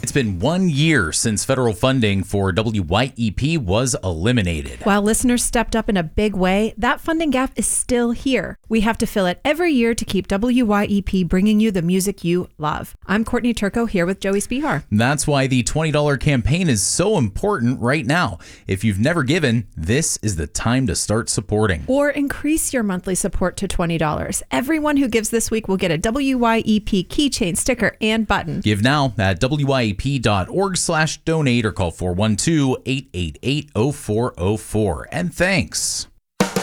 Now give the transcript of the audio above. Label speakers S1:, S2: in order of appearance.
S1: It's been 1 year since federal funding for WYEP was eliminated.
S2: While listeners stepped up in a big way, that funding gap is still here. We have to fill it every year to keep WYEP bringing you the music you love. I'm Courtney Turco here with Joey Spihar.
S1: That's why the $20 campaign is so important right now. If you've never given, this is the time to start supporting.
S2: Or increase your monthly support to $20. Everyone who gives this week will get a WYEP keychain, sticker, and button.
S1: Give now at wyep.org/donate or call 412-888-0404. And thanks.